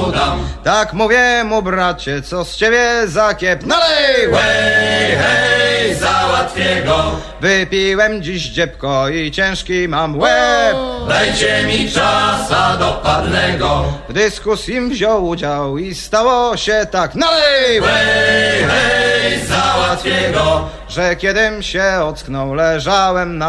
mu dam. Tak mówię mu, bracie, co z ciebie za kiep? Nalej! Hej, hej, załatwię go. Wypiłem dziś dziebko i ciężki mam łeb. Dajcie mi czasa dopadnego. W dyskusji wziął udział i stało się tak. Nalej! Hej, hej, załatwię go. Że kiedym się ocknął, leżałem na